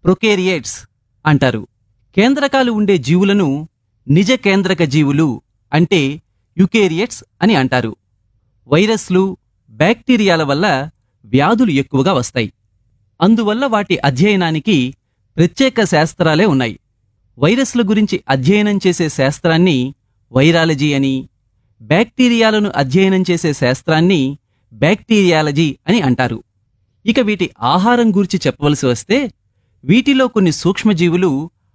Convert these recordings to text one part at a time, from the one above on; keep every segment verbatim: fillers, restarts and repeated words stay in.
ప్రొకేరియేట్స్ అంటారు. కేంద్రకాలు ఉండే జీవులను నిజ కేంద్రక జీవులు అంటే యుకేరియేట్స్ అని అంటారు. వైరస్లు, బ్యాక్టీరియాల వల్ల వ్యాధులు ఎక్కువగా వస్తాయి. అందువల్ల వాటి అధ్యయనానికి ప్రత్యేక శాస్త్రాలే ఉన్నాయి. వైరస్ల గురించి అధ్యయనం చేసే శాస్త్రాన్ని వైరాలజీ అని, బ్యాక్టీరియాలను అధ్యయనం చేసే శాస్త్రాన్ని బ్యాక్టీరియాలజీ అని అంటారు. ఇక వీటి ఆహారం గురించి చెప్పవలసి వస్తే, వీటిలో కొన్ని సూక్ష్మజీవులు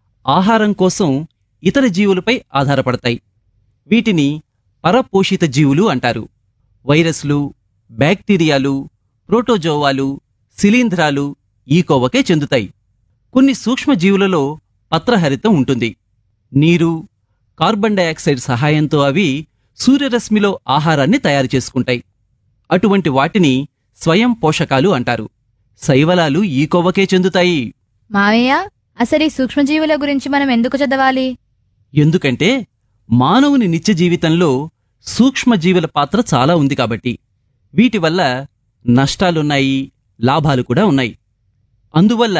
ఆహారం కోసం ఇతర జీవులపై ఆధారపడతాయి. వీటిని పరపోషిత జీవులు అంటారు. వైరస్లు, బ్యాక్టీరియాలు, ప్రోటోజోవాలు, శిలీంధ్రాలు ఈ కోవకే చెందుతాయి. కొన్ని సూక్ష్మజీవులలో పత్రహరితం ఉంటుంది. నీరు, కార్బన్ డయాక్సైడ్ సహాయంతో అవి సూర్యరశ్మిలో ఆహారాన్ని తయారు చేసుకుంటాయి. అటువంటి వాటిని స్వయం పోషకాలు అంటారు. శైవలాలు ఈ కోవకే చెందుతాయి. మావయ్య, అసలు ఈ సూక్ష్మజీవుల గురించి మనం ఎందుకు చదవాలి? ఎందుకంటే మానవుని నిత్య జీవితంలో సూక్ష్మజీవుల పాత్ర చాలా ఉంది కాబట్టి. వీటి వల్ల నష్టాలున్నాయి, లాభాలు కూడా ఉన్నాయి. అందువల్ల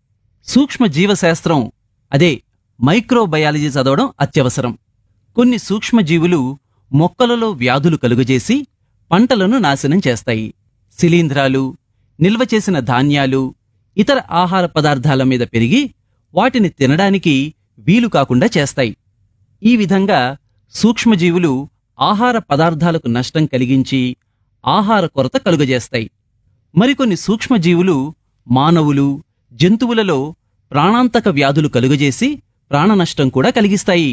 సూక్ష్మజీవశాస్త్రం, అదే మైక్రోబయాలజీ చదవడం అత్యవసరం. కొన్ని సూక్ష్మజీవులు మొక్కలలో వ్యాధులు కలుగజేసి పంటలను నాశనం చేస్తాయి. శిలీంధ్రాలు నిల్వ చేసిన ధాన్యాలు, ఇతర ఆహార పదార్థాల మీద పెరిగి వాటిని తినడానికి వీలు కాకుండా చేస్తాయి. ఈ విధంగా సూక్ష్మజీవులు ఆహార పదార్థాలకు నష్టం కలిగించి ఆహార కొరత కలుగజేస్తాయి. మరికొన్ని సూక్ష్మజీవులు మానవులు, జంతువులలో ప్రాణాంతక వ్యాధులు కలుగజేసి ప్రాణనష్టం కూడా కలిగిస్తాయి.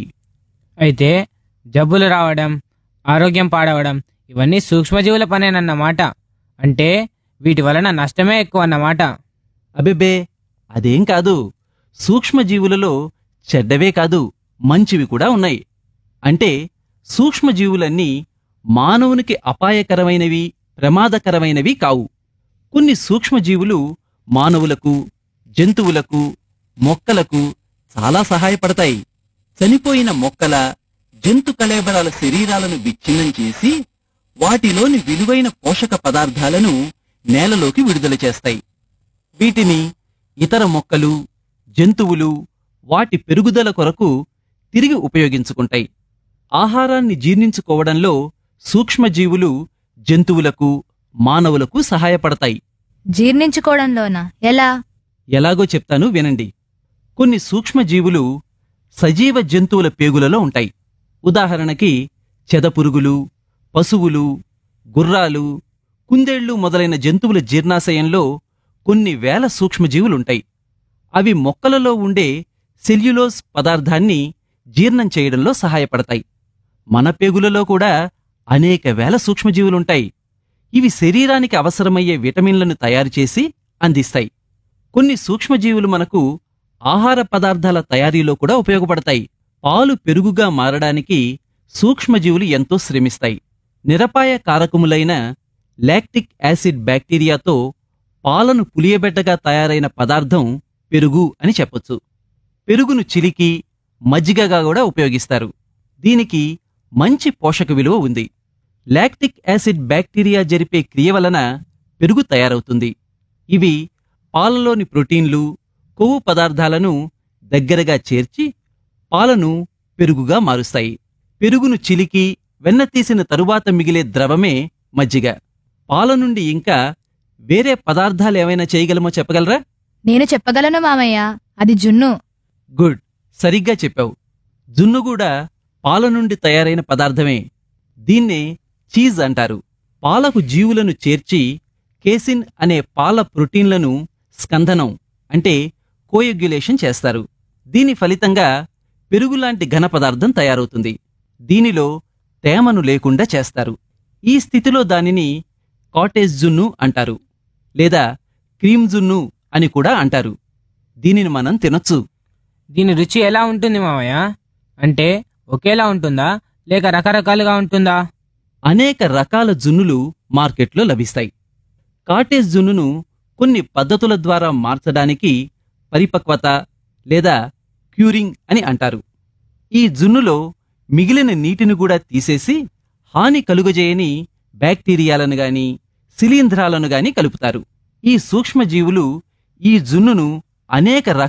అయితే జబ్బులు రావడం, ఆరోగ్యం పాడవడం ఇవన్నీ సూక్ష్మజీవుల పనేనన్నమాట. అంటే వీటి వలన నష్టమే ఎక్కువ అన్నమాట. అబెబ్బే, అదేం కాదు. సూక్ష్మజీవులలో చెడ్డవే కాదు, మంచివి కూడా ఉన్నాయి. అంటే సూక్ష్మజీవులన్నీ మానవునికి అపాయకరమైనవి, ప్రమాదకరమైనవి కావు. కొన్ని సూక్ష్మజీవులు మానవులకు, జంతువులకు, మొక్కలకు చాలా సహాయపడతాయి. చనిపోయిన మొక్కల, జంతు కళేబరాల శరీరాలను విచ్ఛిన్నం చేసి వాటిలోని విలువైన పోషక పదార్థాలను నేలలోకి విడుదల చేస్తాయి. వీటిని ఇతర మొక్కలు, జంతువులు వాటి పెరుగుదల కొరకు తిరిగి ఉపయోగించుకుంటాయి. ఆహారాన్ని జీర్ణించుకోవడంలో సూక్ష్మజీవులు జంతువులకు, మానవులకు సహాయపడతాయి. జీర్ణించుకోవడంలోనా? ఎలా? ఎలాగో చెప్తాను వినండి. కొన్ని సూక్ష్మజీవులు సజీవ జంతువుల పేగులలో ఉంటాయి. ఉదాహరణకి చెదపురుగులు, పశువులు, గుర్రాలు, కుందేళ్లు మొదలైన జంతువుల జీర్ణాశయంలో కొన్ని వేల సూక్ష్మజీవులుంటాయి. అవి మొక్కలలో ఉండే సెల్యులోజ్ పదార్థాన్ని జీర్ణం చేయడంలో సహాయపడతాయి. మన పేగులలో కూడా అనేక వేల సూక్ష్మజీవులుంటాయి. ఇవి శరీరానికి అవసరమయ్యే విటమిన్లను తయారుచేసి అందిస్తాయి. కొన్ని సూక్ష్మజీవులు మనకు ఆహార పదార్థాల తయారీలో కూడా ఉపయోగపడతాయి. పాలు పెరుగుగా మారడానికి సూక్ష్మజీవులు ఎంతో శ్రమిస్తాయి. నిరపాయ కారకములైన లాక్టిక్ యాసిడ్ బ్యాక్టీరియాతో పాలను పులియబెట్టగా తయారైన పదార్థం పెరుగు అని చెప్పొచ్చు. పెరుగును చిలికి మజ్జిగగా కూడా ఉపయోగిస్తారు. దీనికి మంచి పోషక విలువ ఉంది. లాక్టిక్ యాసిడ్ బ్యాక్టీరియా జరిపే క్రియ వలన పెరుగు తయారవుతుంది. ఇవి పాలలోని ప్రోటీన్లు, కొవ్వు పదార్థాలను దగ్గరగా చేర్చి పాలను పెరుగుగా మారుస్తాయి. పెరుగును చిలికి వెన్న తీసిన తరువాత మిగిలే ద్రవమే మజ్జిగ. పాల నుండి ఇంకా వేరే పదార్థాలేమైనా చేయగలమో చెప్పగలరా? నేను చెప్పగలను మామయ్య, అది జున్ను. గుడ్, సరిగ్గా చెప్పావు. జున్ను కూడా పాల నుండి తయారైన పదార్థమే. దీన్నే చీజ్ అంటారు. పాలకు జీవులను చేర్చి కేసిన్ అనే పాల ప్రోటీన్లను స్కందనం అంటే కోయగ్యులేషన్ చేస్తారు. దీని ఫలితంగా పెరుగులాంటి ఘన పదార్థం తయారవుతుంది. దీనిలో తేమను లేకుండా చేస్తారు. ఈ స్థితిలో దానిని కాటేజ్ జున్ను అంటారు, లేదా క్రీమ్ జున్ను అని కూడా అంటారు. దీనిని మనం తినొచ్చు. దీని రుచి ఎలా ఉంటుంది మామయ్య? అంటే ఒకేలా ఉంటుందా లేక రకరకాలుగా ఉంటుందా? అనేక రకాల జున్నులు మార్కెట్లో లభిస్తాయి. కాటేజ్ జున్నును కొన్ని పద్ధతుల ద్వారా మార్చడానికి పరిపక్వత లేదా క్యూరింగ్ అని అంటారు. ఈ జున్నులో మిగిలిన నీటిని కూడా తీసేసి హాని కలుగజేయని బ్యాక్టీరియాలను గాని శిలీంధ్రాలను గాని కలుపుతారు. ఈ సూక్ష్మజీవులు ఈ జున్నును అనేక